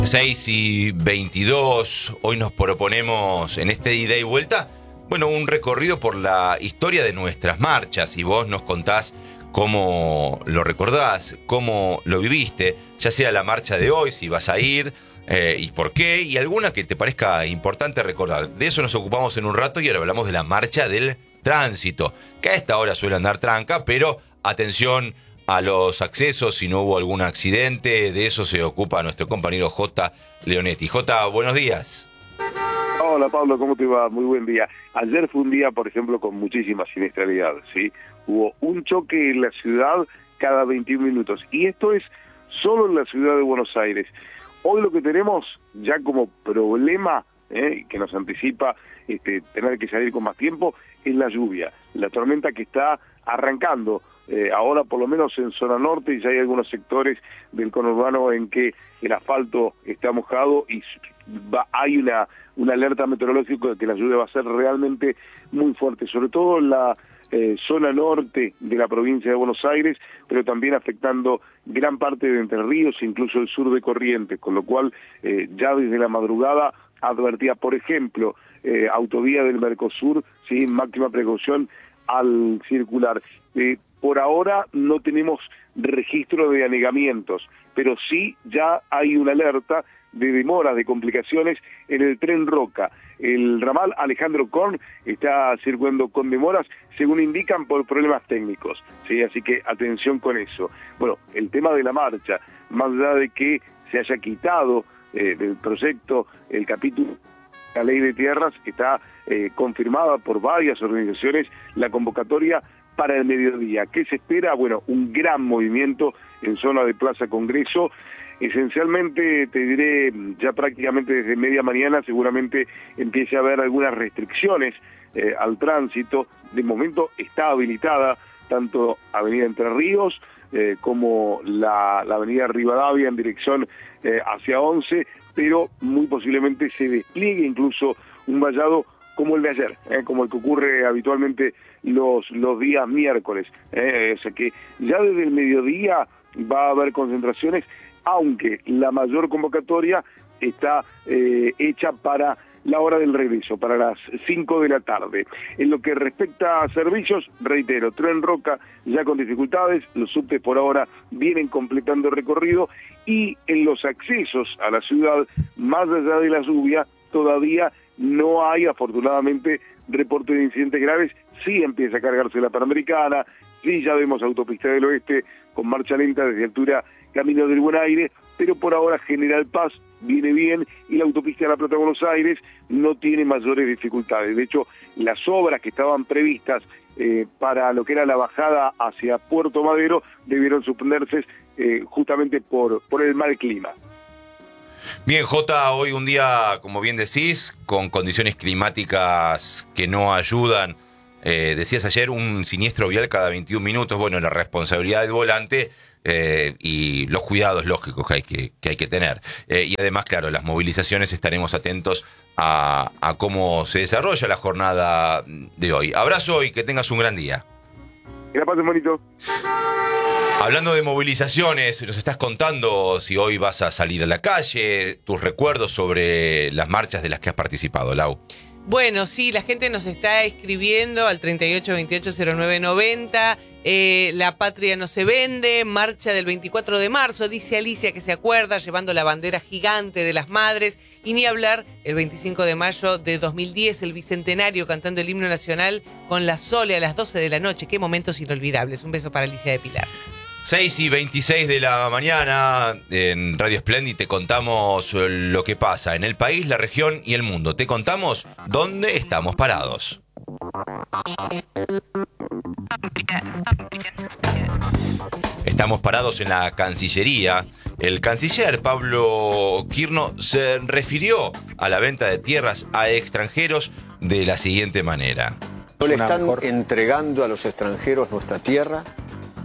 6:22, hoy nos proponemos en este ida y vuelta, bueno, un recorrido por la historia de nuestras marchas, y vos nos contás cómo lo recordás, cómo lo viviste, ya sea la marcha de hoy, si vas a ir, y por qué, y alguna que te parezca importante recordar. De eso nos ocupamos en un rato y ahora hablamos de la marcha del tránsito, que a esta hora suele andar tranca, pero atención a los accesos, si no hubo algún accidente. De eso se ocupa nuestro compañero J. Leonetti. J, buenos días. Hola Pablo, ¿cómo te va? Muy buen día. Ayer fue un día, por ejemplo, con muchísima siniestralidad, ¿sí? Hubo un choque en la ciudad cada 21 minutos, y esto es solo en la ciudad de Buenos Aires. Hoy lo que tenemos ya como problema, que nos anticipa tener que salir con más tiempo, es la lluvia, la tormenta que está arrancando. Ahora por lo menos en zona norte ya hay algunos sectores del conurbano en que el asfalto está mojado y hay una alerta meteorológica de que la lluvia va a ser realmente muy fuerte, sobre todo en la zona norte de la provincia de Buenos Aires, pero también afectando gran parte de Entre Ríos, incluso el sur de Corrientes, con lo cual ya desde la madrugada advertía, por ejemplo, autovía del Mercosur, sí, máxima precaución al circular. Por ahora no tenemos registro de anegamientos, pero sí ya hay una alerta de demoras, de complicaciones en el tren Roca. El ramal Alejandro Korn está circulando con demoras, según indican, por problemas técnicos, ¿sí? Así que atención con eso. Bueno, el tema de la marcha, más allá de que se haya quitado del proyecto el capítulo la ley de tierras, está confirmada por varias organizaciones la convocatoria para el mediodía. ¿Qué se espera? Bueno, un gran movimiento en zona de Plaza Congreso. Esencialmente, te diré, ya prácticamente desde media mañana seguramente empiece a haber algunas restricciones al tránsito. De momento está habilitada tanto Avenida Entre Ríos como la Avenida Rivadavia en dirección hacia 11, pero muy posiblemente se despliegue incluso un vallado como el de ayer, como el que ocurre habitualmente los días miércoles. O sea que ya desde el mediodía va a haber concentraciones, aunque la mayor convocatoria está hecha para la hora del regreso, para las 5 de la tarde. En lo que respecta a servicios, reitero, Tren Roca ya con dificultades, los subtes por ahora vienen completando el recorrido, y en los accesos a la ciudad, más allá de la lluvia, todavía no hay, afortunadamente, reporte de incidentes graves. Sí empieza a cargarse la Panamericana, sí ya vemos Autopista del Oeste con marcha lenta desde altura Camino del Buen Aire, pero por ahora General Paz viene bien y la Autopista de La Plata Buenos Aires no tiene mayores dificultades. De hecho, las obras que estaban previstas para lo que era la bajada hacia Puerto Madero debieron suspenderse justamente por el mal clima. Bien, Jota, hoy un día, como bien decís, con condiciones climáticas que no ayudan. Decías ayer un siniestro vial cada 21 minutos. Bueno, la responsabilidad del volante y los cuidados lógicos que hay que tener. Y además, claro, las movilizaciones, estaremos atentos a cómo se desarrolla la jornada de hoy. Abrazo y que tengas un gran día. Que la pasen bonito. Hablando de movilizaciones, nos estás contando si hoy vas a salir a la calle, tus recuerdos sobre las marchas de las que has participado, Lau. Bueno, sí, la gente nos está escribiendo al 38280990. La patria no se vende, marcha del 24 de marzo, dice Alicia que se acuerda, llevando la bandera gigante de las madres, y ni hablar el 25 de mayo de 2010, el bicentenario, cantando el himno nacional con la Sole a las 12 de la noche. Qué momentos inolvidables. Un beso para Alicia de Pilar. 6:26 de la mañana en Radio Splendid te contamos lo que pasa en el país, la región y el mundo. Te contamos dónde estamos parados. Estamos parados en la Cancillería. El canciller Pablo Quirno se refirió a la venta de tierras a extranjeros de la siguiente manera. No le están entregando a los extranjeros nuestra tierra,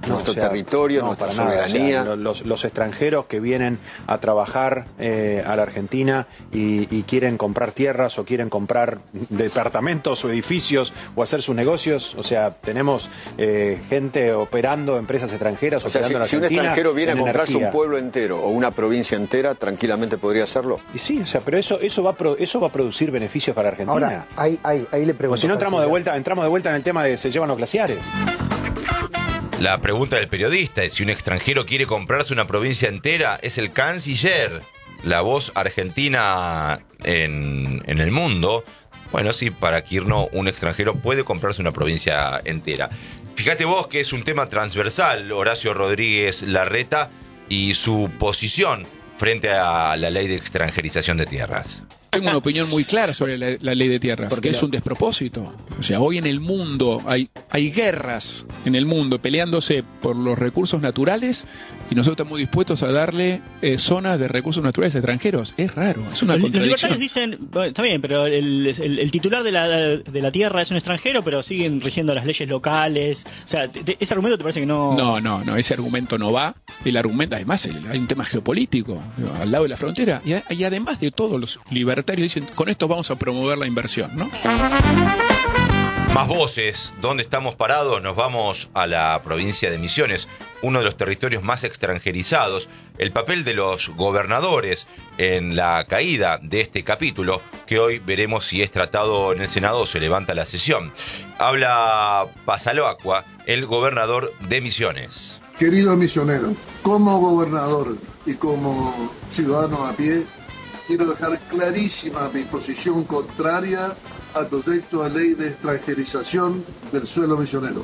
nuestro territorio, nuestra soberanía. Los extranjeros que vienen a trabajar a la Argentina y quieren comprar tierras o quieren comprar departamentos o edificios o hacer sus negocios, o sea, tenemos gente operando, empresas extranjeras operando en la Argentina. Si un extranjero viene a comprarse energía. un pueblo entero o una provincia entera, tranquilamente podría hacerlo. Y sí, o sea, pero eso va a producir beneficios para Argentina. Ahora, ahí le pregunto. O si no entramos de vuelta en el tema de se llevan los glaciares. La pregunta del periodista es si un extranjero quiere comprarse una provincia entera. Es el canciller, la voz argentina en el mundo. Bueno, sí, para Kirchner un extranjero puede comprarse una provincia entera. Fíjate vos que es un tema transversal, Horacio Rodríguez Larreta y su posición frente a la ley de extranjerización de tierras. Tengo una opinión muy clara sobre la ley de tierras, porque es un despropósito. O sea, hoy en el mundo hay guerras en el mundo peleándose por los recursos naturales y nosotros estamos dispuestos a darle zonas de recursos naturales a extranjeros. Es raro, es una contradicción. Los libertarios dicen, bueno, está bien, pero el titular de la tierra es un extranjero, pero siguen rigiendo las leyes locales. O sea, ese argumento te parece que no... No, ese argumento no va. El argumento, además, hay un tema geopolítico al lado de la frontera. Y además de todo, los libertarios dicen, con esto vamos a promover la inversión, ¿no? Más voces. ¿Dónde estamos parados? Nos vamos a la provincia de Misiones, uno de los territorios más extranjerizados. El papel de los gobernadores en la caída de este capítulo, que hoy veremos si es tratado en el Senado o se levanta la sesión. Habla Pasaloacqua, el gobernador de Misiones. Queridos misioneros, como gobernador y como ciudadano a pie, quiero dejar clarísima mi posición contraria al proyecto de ley de extranjerización del suelo misionero.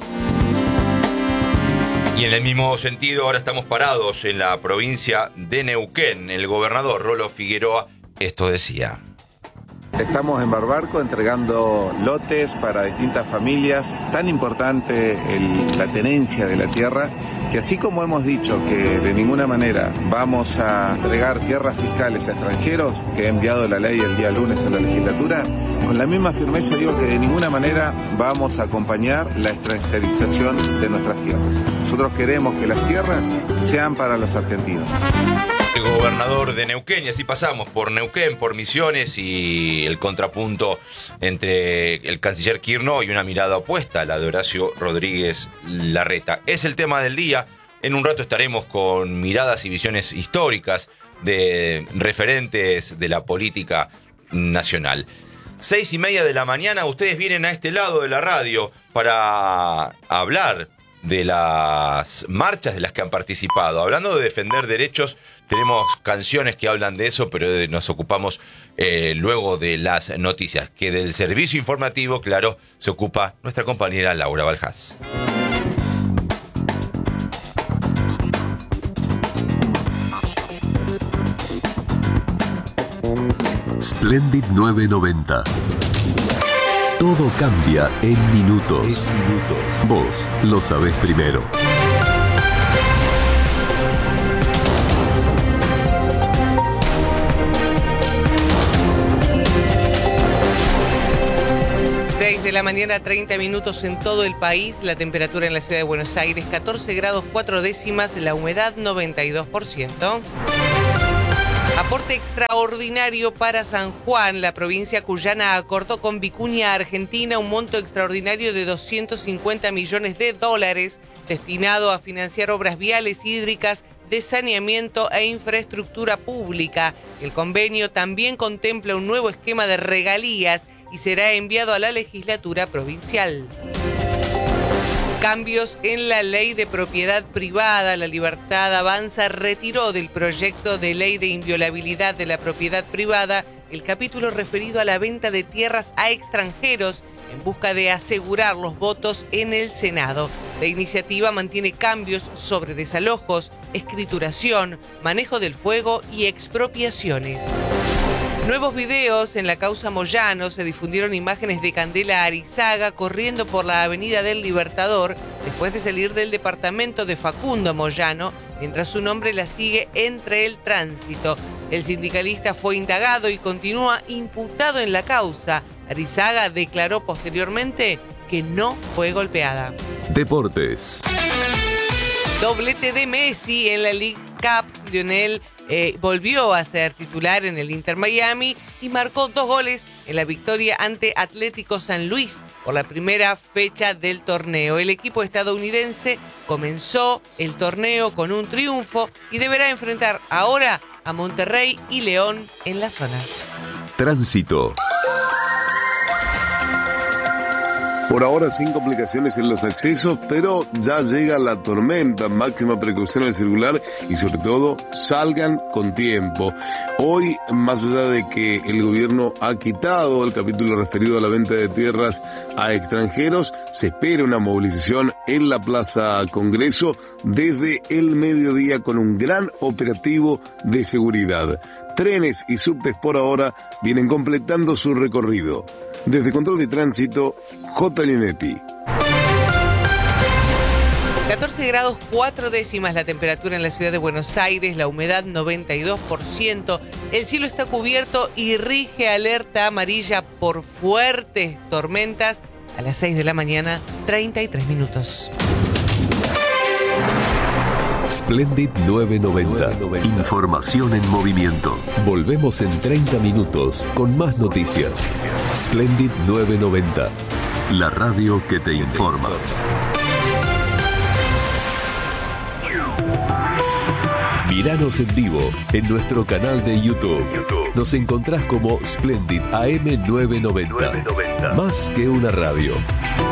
Y en el mismo sentido, ahora estamos parados en la provincia de Neuquén. El gobernador Rolo Figueroa esto decía. Estamos en Barbarco entregando lotes para distintas familias. Tan importante la tenencia de la tierra, que así como hemos dicho que de ninguna manera vamos a entregar tierras fiscales a extranjeros, que ha enviado la ley el día lunes a la legislatura, con la misma firmeza digo que de ninguna manera vamos a acompañar la extranjerización de nuestras tierras. Nosotros queremos que las tierras sean para los argentinos. El gobernador de Neuquén, y así pasamos por Neuquén, por Misiones y el contrapunto entre el canciller Kirchner y una mirada opuesta, la de Horacio Rodríguez Larreta. Es el tema del día. En un rato estaremos con miradas y visiones históricas de referentes de la política nacional. 6:30 de la mañana, ustedes vienen a este lado de la radio para hablar de las marchas de las que han participado. Hablando de defender derechos, tenemos canciones que hablan de eso, pero nos ocupamos luego de las noticias, que del servicio informativo, claro, se ocupa nuestra compañera Laura Baljás. Splendid 990. Todo cambia en minutos. Vos lo sabés primero. De la mañana, 30 minutos en todo el país. La temperatura en la ciudad de Buenos Aires, 14 grados 4 décimas, la humedad 92%. Aporte extraordinario para San Juan. La provincia cuyana acordó con Vicuña Argentina un monto extraordinario de $250 millones destinado a financiar obras viales, hídricas, de saneamiento e infraestructura pública. El convenio también contempla un nuevo esquema de regalías y será enviado a la legislatura provincial. Cambios en la ley de propiedad privada. La Libertad Avanza retiró del proyecto de ley de inviolabilidad de la propiedad privada el capítulo referido a la venta de tierras a extranjeros en busca de asegurar los votos en el Senado. La iniciativa mantiene cambios sobre desalojos, escrituración, manejo del fuego y expropiaciones. Nuevos videos en la causa Moyano. Se difundieron imágenes de Candela Arizaga corriendo por la Avenida del Libertador después de salir del departamento de Facundo Moyano, mientras su nombre la sigue entre el tránsito. El sindicalista fue indagado y continúa imputado en la causa. Arizaga declaró posteriormente que no fue golpeada. Deportes. Doblete de Messi en la League Cup. Lionel volvió a ser titular en el Inter Miami y marcó 2 goles en la victoria ante Atlético San Luis por la primera fecha del torneo. El equipo estadounidense comenzó el torneo con un triunfo y deberá enfrentar ahora a Monterrey y León en la zona. Tránsito. Por ahora sin complicaciones en los accesos, pero ya llega la tormenta. Máxima precaución al circular y sobre todo salgan con tiempo. Hoy, más allá de que el gobierno ha quitado el capítulo referido a la venta de tierras a extranjeros, se espera una movilización en la Plaza Congreso desde el mediodía con un gran operativo de seguridad. Trenes y subtes por ahora vienen completando su recorrido. Desde Control de Tránsito, J. Linetti. 14 grados 4 décimas la temperatura en la ciudad de Buenos Aires, la humedad 92%, el cielo está cubierto y rige alerta amarilla por fuertes tormentas a las 6 de la mañana, 33 minutos. Splendid 990. Información en movimiento. Volvemos en 30 minutos con más noticias. Splendid 990. La radio que te informa. Míranos en vivo en nuestro canal de YouTube. Nos encontrás como Splendid AM 990. Más que una radio.